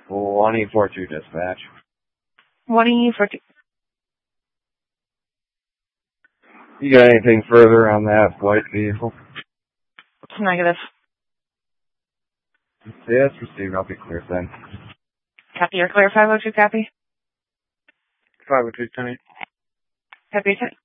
1E42 dispatch. 1E42. You got anything further on that white vehicle? It's negative. Yes, received. I'll be clear then. Copy, you're clear. 502, copy. 502, 10. Copy, 10.